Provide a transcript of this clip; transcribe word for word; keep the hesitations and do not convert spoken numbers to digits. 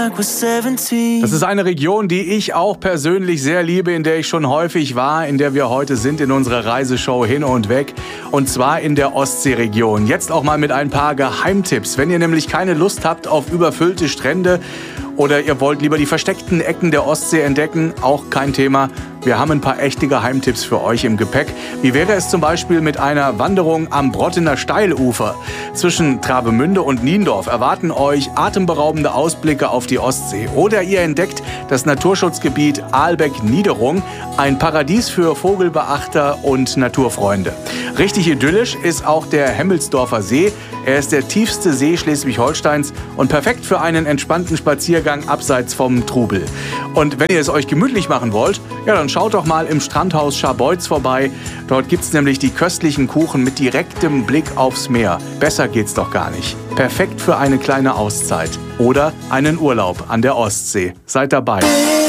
Das ist eine Region, die ich auch persönlich sehr liebe, in der ich schon häufig war, in der wir heute sind in unserer Reiseshow Hin und Weg. Und zwar in der Ostseeregion. Jetzt auch mal mit ein paar Geheimtipps. Wenn ihr nämlich keine Lust habt auf überfüllte Strände oder ihr wollt lieber die versteckten Ecken der Ostsee entdecken, auch kein Thema. Wir haben ein paar echte Geheimtipps für euch im Gepäck. Wie wäre es zum Beispiel mit einer Wanderung am Brottener Steilufer? Zwischen Travemünde und Niendorf erwarten euch atemberaubende Ausblicke auf die Ostsee. Oder ihr entdeckt das Naturschutzgebiet Aalbeck-Niederung, ein Paradies für Vogelbeachter und Naturfreunde. Richtig idyllisch ist auch der Hemmelsdorfer See. Er ist der tiefste See Schleswig-Holsteins und perfekt für einen entspannten Spaziergang abseits vom Trubel. Und wenn ihr es euch gemütlich machen wollt, ja, dann schaut doch mal im Strandhaus Scharbeutz vorbei. Dort gibt's nämlich die köstlichen Kuchen mit direktem Blick aufs Meer. Besser geht's doch gar nicht. Perfekt für eine kleine Auszeit oder einen Urlaub an der Ostsee. Seid dabei.